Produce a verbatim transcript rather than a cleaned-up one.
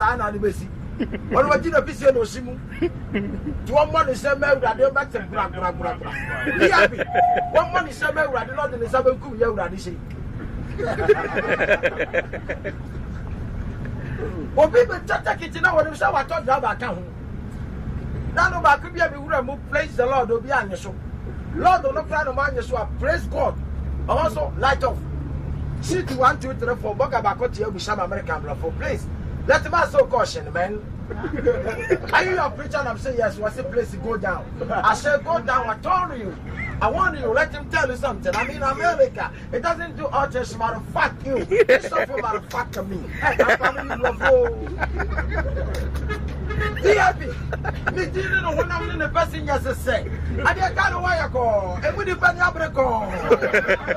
Sana the Bessie. What was the Pissi no Simu? To one money, some men that they're back to Bra Bra Bra. Be happy. One money, some men that not in the seven cool year that is. Well, people take it now. What if I thought about town? Now, no, I could be able to move, praise the Lord, will be on your show. Lord, don't look around man, so praise God. Also, light off. See to one, two, three, four, Boga Bakoti, you be some American blood for place. Let him ask so caution, man. Are you a preacher? I'm saying yes, what's the place to go down? I said, go down, I told you. I want you, let him tell you something. I mean, America, it doesn't do all just matter, fuck you. It's not for matter, fuck me. Hey, I'm coming in be happy. Me didn't know when I'm in the person, yes, I say. I didn't know why I call. And we depend on